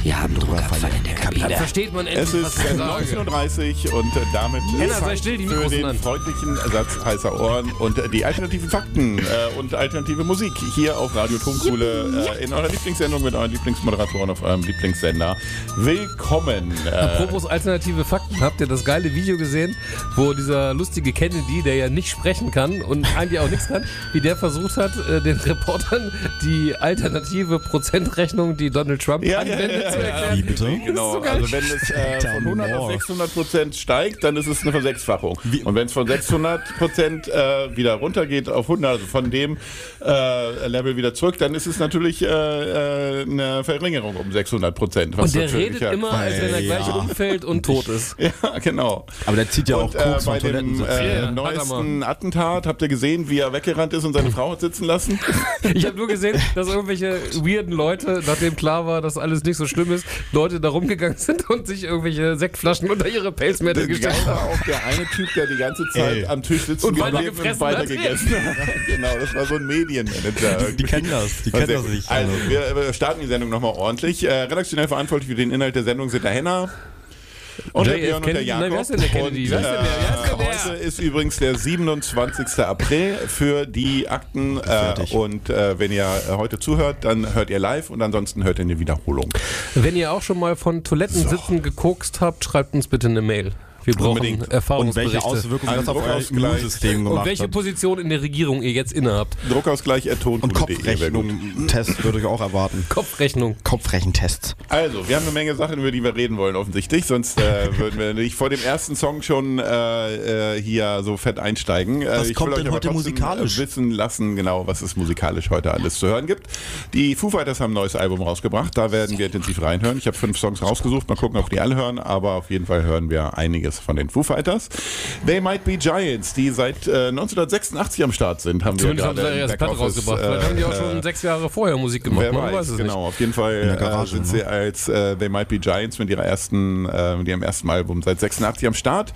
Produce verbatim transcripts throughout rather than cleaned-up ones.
Wir haben Druckerfall in der Kabine. Dann versteht man endlich, Es ist neunzehn Uhr dreißig und damit Henna, sei still, die für Mikros den an. freundlichen Ersatz heißer Ohren und die alternativen Fakten äh, und alternative Musik hier auf Radio Tonkuhle äh, in eurer Lieblingssendung mit euren Lieblingsmoderatoren auf eurem Lieblingssender. Willkommen. Äh, Apropos alternative Fakten, habt ihr das geile Video gesehen, wo dieser lustige Kennedy, der ja nicht sprechen kann und eigentlich auch nichts kann, wie der versucht hat, äh, den Reportern die alternative Prozentrechnung, die Donald Trump Ja, anwendet, ja, ja, zu ja, erklären? ja. Wie bitte? Genau, so geil. also wenn es äh, von hundert auf sechshundert Prozent steigt, dann ist es eine Versechsfachung. Und wenn es von sechshundert Prozent äh, wieder runtergeht auf hundert, also von dem äh, Level wieder zurück, dann ist es natürlich äh, äh, eine Verringerung um sechshundert Prozent. Und der redet immer, als wenn er gleich Ja. umfällt und tot ist. Ja, genau. Aber der zieht ja Und auch äh, Koks bei von dem Toilettensitz. äh, Ja, neuesten Attentat, habt ihr gesehen, wie er weggerannt ist und seine Frau hat sitzen lassen? Ich habe nur gesehen, dass irgendwelche weirden Leute, nachdem klar war, dass alles nicht so schlimm ist, Leute da rumgegangen sind und sich irgendwelche Sektflaschen unter ihre Pelzmäntel Geil gestellt war haben. auch der eine Typ, der die ganze Zeit Ey. am Tisch sitzt Und weiter geblieben gefressen weiter hat. gegessen hat. Genau, das war so ein Medienmanager. Die kennen das, die War kennen sehr das gut. nicht. Also, wir, wir starten die Sendung nochmal ordentlich. Äh, redaktionell verantwortlich für den Inhalt der Sendung sind der Henna. Und der J F Björn und der Kennedy? Jakob. Nein, wer ist denn der Kennedy? Und, Wer ist denn der? Wer ist denn der? äh, heute ist übrigens der siebenundzwanzigster April für die Akten. Äh, Fertig. und äh, wenn ihr äh, heute zuhört, dann hört ihr live und ansonsten hört ihr eine Wiederholung. Wenn ihr auch schon mal von Toilettensitzen gekokst habt, schreibt uns bitte eine Mail. Wir brauchen Unbedingt. Und Erfahrungsberichte. welche Auswirkungen Ein das auf euer Druckausgleich. Immunsystem Und gemacht welche hat. Position in der Regierung ihr jetzt innehabt. Druckausgleich ertont. Und Kopfrechnung-Test würde ich auch erwarten. Kopfrechnung. Kopfrechentest. Also, wir haben eine Menge Sachen, über die wir reden wollen, offensichtlich. Sonst äh, würden wir nicht vor dem ersten Song schon äh, äh, hier so fett einsteigen. Äh, Was ich kommt will denn euch aber heute trotzdem, musikalisch? äh, wissen lassen, genau, was es musikalisch heute alles zu hören gibt. Die Foo Fighters haben ein neues Album rausgebracht. Da werden wir intensiv reinhören. Ich habe fünf Songs rausgesucht. Mal gucken, ob die alle hören. Aber auf jeden Fall hören wir einiges von den Foo Fighters. They Might Be Giants, die seit äh, neunzehnhundertsechsundachtzig am Start sind, haben Zumindest wir haben sie gerade ja im erst Platte Backoffice, rausgebracht. Vielleicht haben die auch schon äh, sechs Jahre vorher Musik gemacht. Wer Man weiß, weiß es genau. nicht. Auf jeden Fall der äh, Garage, sind ne? sie als äh, They Might Be Giants mit ihrer ersten, äh, mit ihrem ersten Album seit sechsundachtzig am Start.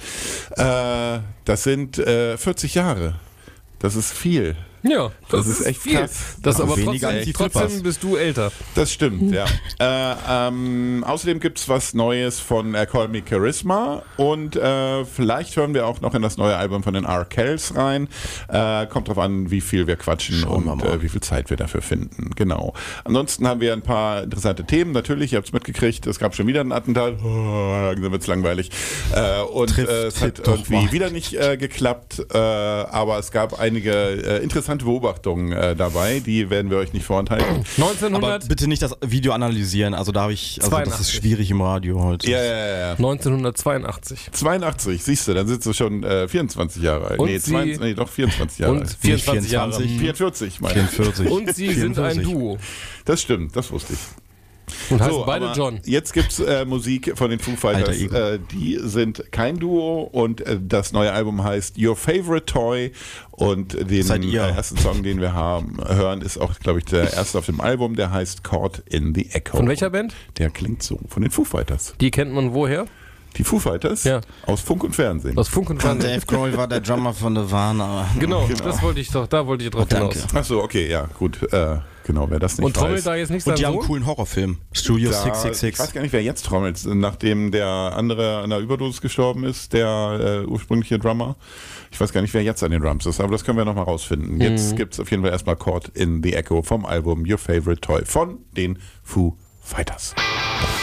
Äh, das sind äh, vierzig Jahre. Das ist viel. Ja, das, Das ist echt viel. krass. Das ist Aber aber weniger trotzdem, als die trotzdem Flippers. bist du älter. Das stimmt, ja. äh, ähm, außerdem gibt es was Neues von äh, Call Me Charisma und äh, vielleicht hören wir auch noch in das neue Album von den Arkells rein. Äh, kommt drauf an, wie viel wir quatschen Schauen wir und mal. äh, wie viel Zeit wir dafür finden. Genau. Ansonsten haben wir ein paar interessante Themen. Natürlich, ihr habt es mitgekriegt, es gab schon wieder ein Attentat. Oh, langsam wird's langweilig. Äh, und Trifft, äh, es hat trifft doch irgendwie mal. wieder nicht äh, geklappt, äh, aber es gab einige äh, interessante Beobachtungen äh, dabei, die werden wir euch nicht vorenthalten. Aber neunzehnhundert, bitte nicht das Video analysieren, also da habe ich, also das ist zweiundachtzig. schwierig im Radio heute. Ja, ja, ja, ja. neunzehnhundertzweiundachtzig. zweiundachtzig, siehst du, dann sitzt du schon äh, vierundzwanzig Jahre alt. Und Nee, sie- zweiundzwanzig, nee, doch vierundzwanzig Jahre Und alt. vierundzwanzig Jahre. vierundzwanzig. vierundvierzig, meine ich. vierundvierzig. Und sie sind ein vierundvierzig. Duo. Das stimmt, das wusste ich. Und heißen So, beide aber John. Jetzt gibt's äh, Musik von den Foo Fighters. Alter Ego. Äh, die sind kein Duo und äh, das neue Album heißt Your Favorite Toy und den Seid äh, ihr. ersten Song, den wir haben, hören, ist auch, glaube ich, der erste auf dem Album. Der heißt Caught in the Echo. Von welcher Band? Der klingt so, von den Foo Fighters. Die kennt man woher? Die Foo Fighters? Ja. Aus Funk und Fernsehen. Aus Funk und Und Fernsehen. Dave Grohl war der Drummer von Nirvana. Genau, Genau. das wollte ich doch, da wollte ich drauf Danke. hinaus. Ach so, okay, ja, gut. Äh, genau, wer das nicht Und trommelt weiß. da jetzt nicht Und sein die haben einen Sohn? coolen Horrorfilm. Studio Da- sechs sechs Ich weiß sechs. gar nicht, wer jetzt trommelt, nachdem der andere an einer Überdosis gestorben ist, der äh, ursprüngliche Drummer. Ich weiß gar nicht, wer jetzt an den Drums ist, aber das können wir nochmal rausfinden. Jetzt Mhm. gibt es auf jeden Fall erstmal Caught in the Echo vom Album Your Favorite Toy von den Foo Fighters.